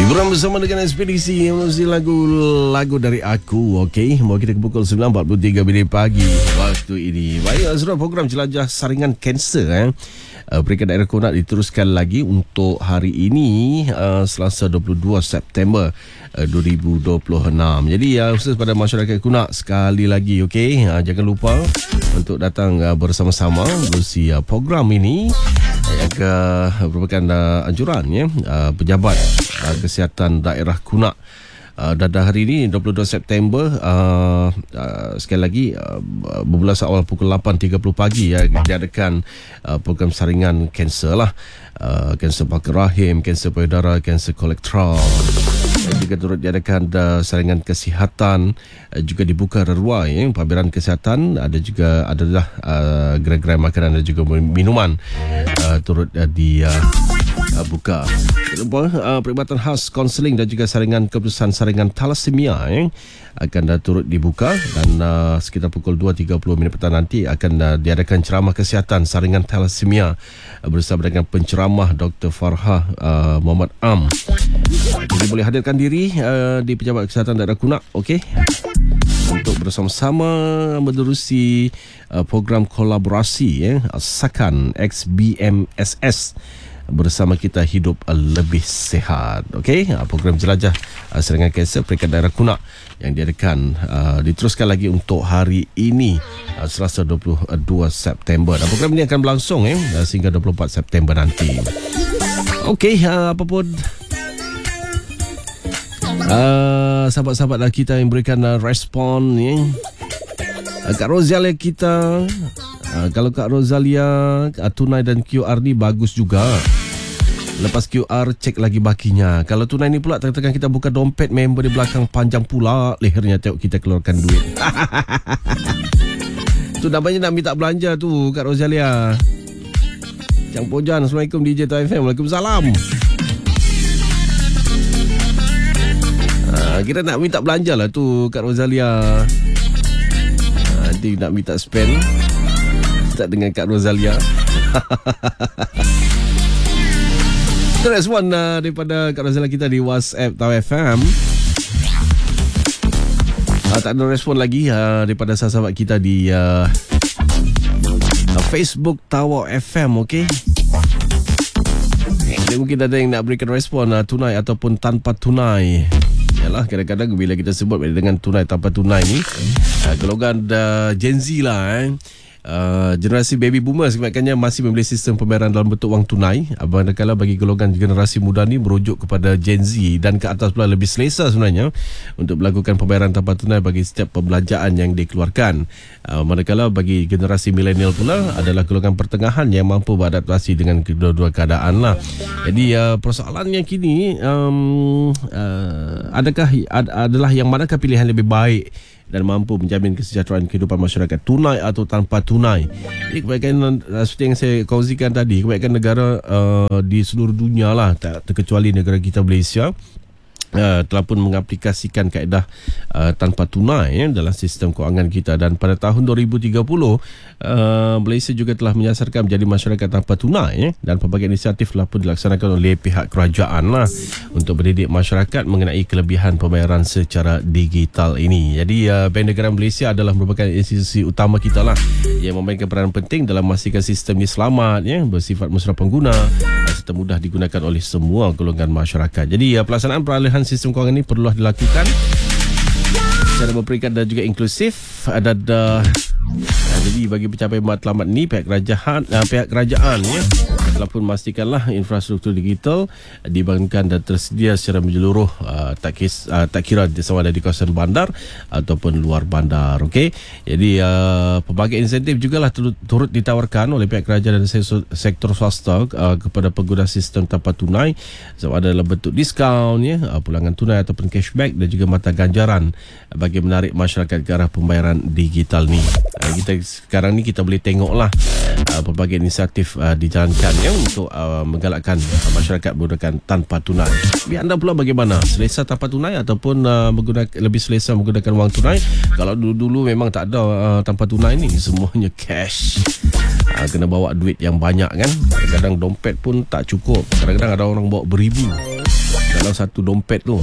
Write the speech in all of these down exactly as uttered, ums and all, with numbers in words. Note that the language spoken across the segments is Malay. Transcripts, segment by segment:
Hiburan bersama dengan Ekspedisi Mesti lagu-lagu dari aku. Okey, mau kita ke pukul sembilan empat puluh tiga minit pagi waktu ini. Baik, Azra, program jelajah saringan kanser eh. Uh, Peringkat Daerah Kunat diteruskan lagi untuk hari ini, uh, Selasa dua puluh dua September uh, dua ribu dua puluh enam. Jadi uh, khusus pada masyarakat Kunat sekali lagi, okey, uh, jangan lupa untuk datang uh, bersama-sama berusi uh, program ini yang uh, merupakan uh, anjuran ya, uh, pejabat uh, kesihatan daerah Kunat. Uh, dan hari ini dua puluh dua September, uh, uh, sekali lagi uh, bermula awal pukul lapan tiga puluh pagi ya, diadakan uh, program saringan kanser lah, uh, kanser paru rahim, kanser payudara, kanser kolektoral. Uh, juga turut diadakan uh, saringan kesihatan, uh, juga dibuka reruai ya, pameran kesihatan, ada juga adalah uh, gerai-gerai makanan dan juga minuman uh, turut uh, di uh, Uh, buka. Uh, perkhidmatan khas konseling dan juga saringan keputusan saringan thalassemia eh, akan uh, turut dibuka, dan uh, sekitar pukul dua tiga puluh minit petang nanti akan uh, diadakan ceramah kesihatan saringan thalassemia uh, bersama dengan penceramah Doktor Farhah uh, Muhammad Am. Jadi boleh hadirkan diri uh, di Pejabat Kesihatan Daerah Kunat, okey, untuk bersama-sama menerusi uh, program kolaborasi eh, Sakan X B M S S bersama kita hidup lebih sihat. Okey, program jelajah saringan kanser Peringkat Daerah Kunat yang diadakan uh, diteruskan lagi untuk hari ini, uh, Selasa dua puluh dua September. Dan program ini akan berlangsung eh sehingga dua puluh empat September nanti. Okey, uh, apa pun uh, sahabat-sahabat kita yang berikan uh, respon eh. uh, Kak Rosalia kita, Uh, kalau Kak Rosalia, uh, tunai dan Q R ni bagus juga. Lepas Q R, cek lagi bakinya. Kalau tunai ni pula, tengah-tengah kita buka dompet, member di belakang panjang pula lehernya, tengok kita keluarkan duit. Tu namanya nak minta belanja tu, Kak Rosalia. Cang Pojan, Assalamualaikum D J T F M. Waalaikumsalam. uh, Kita nak minta belanja lah tu, Kak Rosalia. uh, Nanti nak minta spend tak dengan Kak Rosalia. Kita respon uh, daripada Kak Rosalia kita di WhatsApp Tau F M. Uh, tak ada respon lagi uh, daripada sahabat kita di uh, uh, Facebook Tau F M, okey. Jadi mungkin ada yang nak berikan respon uh, tunai ataupun tanpa tunai. Yalah, kadang-kadang bila kita sebut dengan tunai tanpa tunai ni, uh, golongan uh, Gen Z lah eh. Uh, generasi baby boomers kebanyakannya masih memilih sistem pembayaran dalam bentuk wang tunai. Manakala bagi golongan generasi muda ni merujuk kepada Gen Z dan ke atas pula lebih selesa sebenarnya untuk melakukan pembayaran tanpa tunai bagi setiap pembelanjaan yang dikeluarkan. Uh, manakala bagi generasi milenial pula adalah golongan pertengahan yang mampu beradaptasi dengan kedua-dua keadaan lah. Jadi uh, persoalannya kini um, uh, adakah ad, adalah yang manakah pilihan lebih baik dan mampu menjamin kesejahteraan kehidupan masyarakat, tunai atau tanpa tunai. Jadi kebanyakan, seperti yang saya kongsikan tadi, kebanyakan negara uh, di seluruh dunia lah, tak terkecuali negara kita Malaysia, Uh, telah pun mengaplikasikan kaedah uh, tanpa tunai ya, dalam sistem kewangan kita. Dan pada tahun dua ribu tiga puluh, uh, Malaysia juga telah menyasarkan menjadi masyarakat tanpa tunai ya, dan pelbagai inisiatif telah pun dilaksanakan oleh pihak kerajaan lah untuk mendidik masyarakat mengenai kelebihan pembayaran secara digital ini. Jadi uh, Bank Negara Malaysia adalah merupakan institusi utama kita lah yang memainkan peranan penting dalam memastikan sistem ini selamat ya, bersifat mesra pengguna serta mudah digunakan oleh semua golongan masyarakat. Jadi uh, pelaksanaan peralihan sistem kewangan ini perlulah dilakukan secara berperingkat dan juga inklusif. Ada uh, jadi bagi pencapaian matlamat ini, pihak kerajaan uh, pihak kerajaan ya telah pun memastikanlah infrastruktur digital dibangunkan dan tersedia secara menyeluruh, uh, tak, kis, uh, tak kira sama ada di kawasan bandar ataupun luar bandar. Okey, jadi uh, pelbagai insentif jugalah turut, turut ditawarkan oleh pihak kerajaan dan sektor swasta uh, kepada pengguna sistem tanpa tunai, sama ada dalam bentuk diskaun ya, uh, pulangan tunai ataupun cashback, dan juga mata ganjaran uh, bagi menarik masyarakat ke arah pembayaran digital ni. Uh, kita sekarang ni kita boleh tengoklah uh, pelbagai inisiatif uh, dijalankan ya, untuk uh, menggalakkan uh, masyarakat menggunakan tanpa tunai. Biar anda pula bagaimana? Selesa tanpa tunai ataupun uh, menggunakan, lebih selesa menggunakan wang tunai? Kalau dulu-dulu memang tak ada uh, tanpa tunai ni, semuanya cash. Uh, kena bawa duit yang banyak kan. Kadang-kadang dompet pun tak cukup. Kadang-kadang ada orang bawa beribu. Kalau satu dompet tu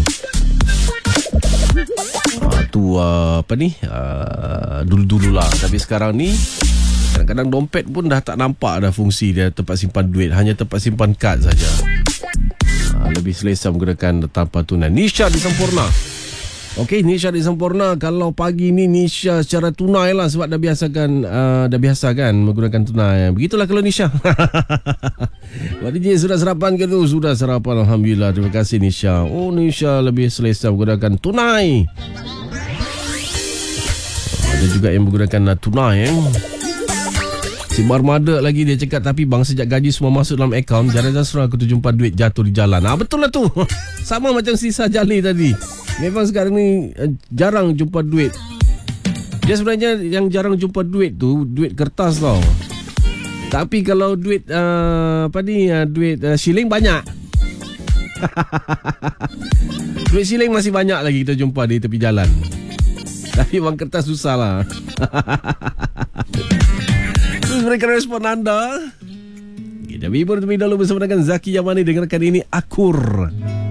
uh, tu uh, apa ni uh, dulu-dulu lah. Tapi sekarang ni kadang-kadang dompet pun dah tak nampak ada fungsi dia tempat simpan duit, hanya tempat simpan kad saja. uh, Lebih selesa menggunakan tanpa tunai. Nisha di Sempurna. Okey, Nisha di Sempurna. Kalau pagi ni Nisha secara tunai lah, sebab dah biasakan uh, dah biasa kan menggunakan tunai. Begitulah kalau Nisha. Pak D J sudah sarapan ke tu? Sudah sarapan, alhamdulillah. Terima kasih Nisha. Oh, Nisha lebih selesa menggunakan tunai. Ada juga yang menggunakan uh, tunai eh. Si Marmada lagi dia cakap, tapi bang sejak gaji semua masuk dalam akaun, jarang-jarang serang aku tu jumpa duit jatuh di jalan. Ah, betul lah tu. Sama macam sisa Jali tadi. Memang sekarang ni uh, jarang jumpa duit. Dia sebenarnya yang jarang jumpa duit tu duit kertas tau. Tapi kalau duit uh, apa ni uh, duit uh, shilling banyak. Duit shilling masih banyak lagi kita jumpa di tepi jalan. Tapi wang kertas susah lah. Terus berikan respon anda. Kita bibur terlebih dahulu bersama dengan Zaki Yamani. Dengarkan ini Akur.